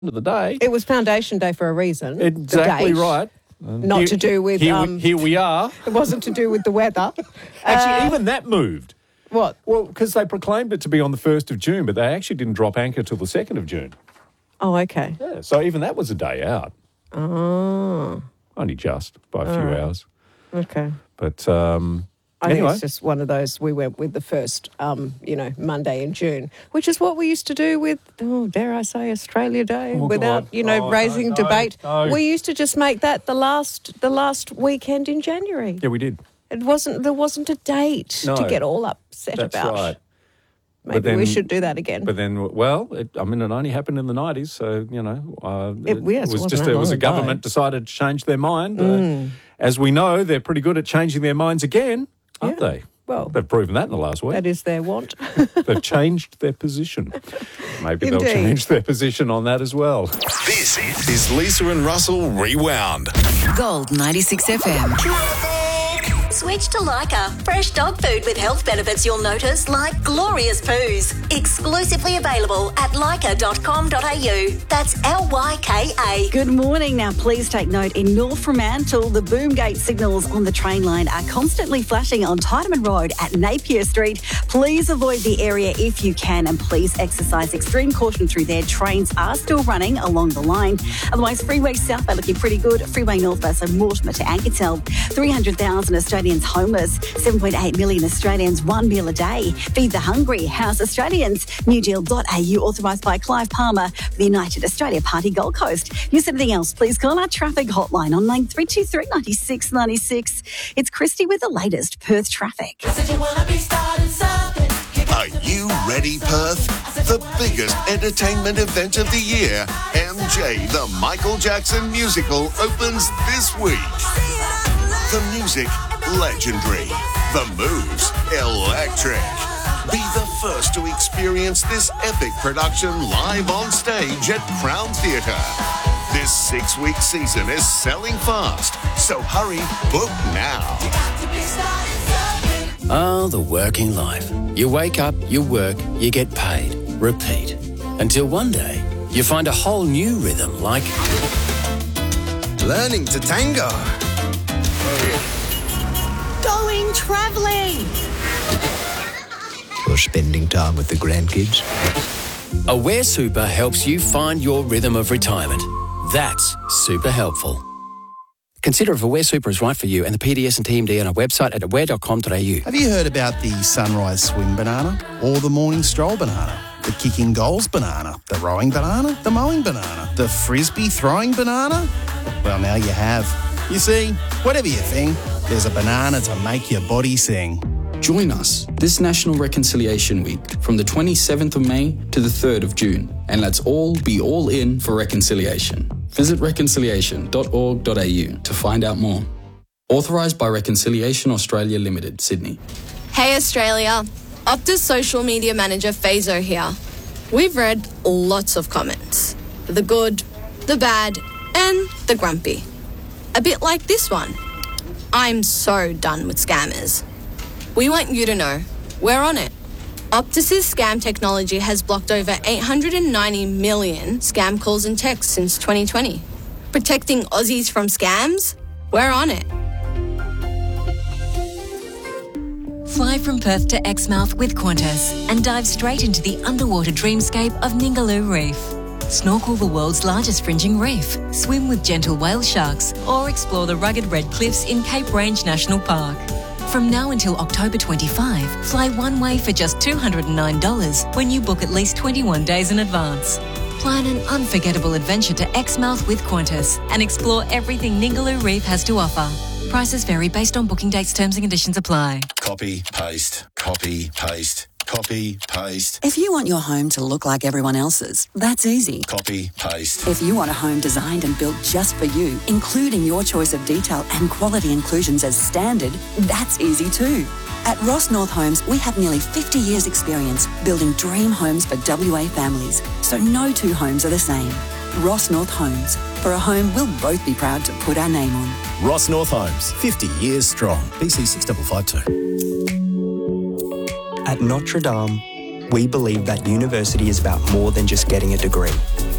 of the day. It was Foundation Day for a reason. Exactly right. Not to do with... Here we are. It wasn't to do with the weather. Actually, even that moved. What? Well, because they proclaimed it to be on the 1st of June, but they actually didn't drop anchor till the 2nd of June. Oh, okay. Yeah, so even that was a day out. Oh. Only just, by a few hours. Okay. But I anyway. think it's just one of those, we went with the first, Monday in June, which is what we used to do with, dare I say, Australia Day, without, raising debate. No. We used to just make that the last weekend in January. Yeah, we did. There wasn't a date to get all upset That's about. right. Maybe we should do that again. But then, it only happened in the 90s, so, it was a government decided to change their mind. As we know, they're pretty good at changing their minds again, aren't they? Well, they've proven that in the last week. That is their want. They've changed their position. Maybe Indeed. they'll change their position on that as well. This is Lisa and Russell Rewound. Gold 96 FM. Switch to Lyca. Fresh dog food with health benefits you'll notice, like glorious poos. Exclusively available at lyca.com.au. That's Lyka. Good morning. Now, please take note, in North Fremantle, the boom gate signals on the train line are constantly flashing on Tiedemann Road at Napier Street. Please avoid the area if you can, and please exercise extreme caution through there. Trains are still running along the line. Otherwise, Freeway South Bay looking pretty good. Freeway North Bay, so Mortimer to Anketel. 300,000 Australians homeless. 7.8 million Australians, one meal a day. Feed the hungry. House Australians. Newdeal.au, authorised by Clive Palmer for the United Australia Party Gold Coast. Miss anything else, please call our traffic hotline on line 323 96 96. It's Christy with the latest Perth traffic. Are you ready, Perth? The biggest entertainment event of the year, MJ the Michael Jackson musical, opens this week. The music, legendary. The moves, electric. Be the first to experience this epic production live on stage at Crown Theatre. This 6-week season is selling fast, so hurry, book now. Oh, the working life. You wake up, you work, you get paid. Repeat. Until one day, you find a whole new rhythm like... learning to tango. Going travelling. Or spending time with the grandkids. Aware Super helps you find your rhythm of retirement. That's super helpful. Consider if Aware Super is right for you and the PDS and TMD on our website at aware.com.au. Have you heard about the sunrise swim banana or the morning stroll banana? The kicking goals banana, the rowing banana, the mowing banana, the frisbee throwing banana? Well, now you have. You see, whatever you think, there's a banana to make your body sing. Join us this National Reconciliation Week from the 27th of May to the 3rd of June, and let's all be all in for reconciliation. Visit reconciliation.org.au to find out more. Authorised by Reconciliation Australia Limited, Sydney. Hey Australia, Optus social media manager Fazo here. We've read lots of comments. The good, the bad, and the grumpy. A bit like this one. I'm so done with scammers. We want you to know, we're on it. Optus's scam technology has blocked over 890 million scam calls and texts since 2020. Protecting Aussies from scams? We're on it. Fly from Perth to Exmouth with Qantas and dive straight into the underwater dreamscape of Ningaloo Reef. Snorkel the world's largest fringing reef, swim with gentle whale sharks, or explore the rugged red cliffs in Cape Range National Park. From now until October 25, fly one way for just $209 when you book at least 21 days in advance. Plan an unforgettable adventure to Exmouth with Qantas and explore everything Ningaloo Reef has to offer. Prices vary based on booking dates, terms and conditions apply. Copy, paste, copy, paste, copy, paste. If you want your home to look like everyone else's, that's easy. Copy, paste. If you want a home designed and built just for you, including your choice of detail and quality inclusions as standard, that's easy too. At Ross North Homes, we have nearly 50 years' experience building dream homes for WA families, so no two homes are the same. Ross North Homes, for a home we'll both be proud to put our name on. Ross North Homes, 50 years strong. BC 6552. At Notre Dame, we believe that university is about more than just getting a degree.